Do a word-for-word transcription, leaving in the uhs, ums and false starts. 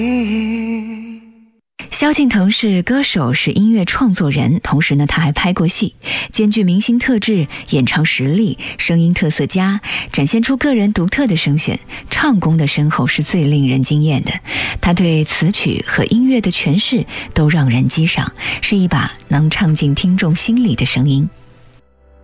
萧敬腾是歌手，是音乐创作人，同时呢他还拍过戏，兼具明星特质、演唱实力，声音特色佳，展现出个人独特的声线，唱功的深厚是最令人惊艳的。他对词曲和音乐的诠释都让人激赏，是一把能唱进听众心里的声音。